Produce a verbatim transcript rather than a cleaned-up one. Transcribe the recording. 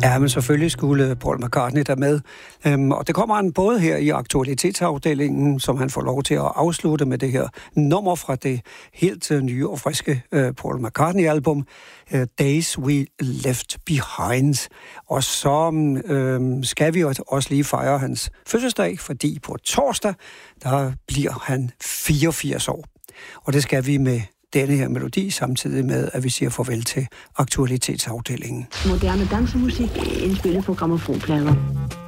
Ja, men selvfølgelig skulle Paul McCartney der med. Øhm, og det kommer han både her i aktualitetsafdelingen, som han får lov til at afslutte med det her nummer fra det helt uh, nye og friske uh, Paul McCartney-album, uh, Days We Left Behind. Og så um, skal vi også lige fejre hans fødselsdag, fordi på torsdag, der bliver han fireogfirs år. Og det skal vi med denne her melodi, samtidig med, at vi siger farvel til aktualitetsafdelingen. Moderne dansemusik indspillet på grammofonplader.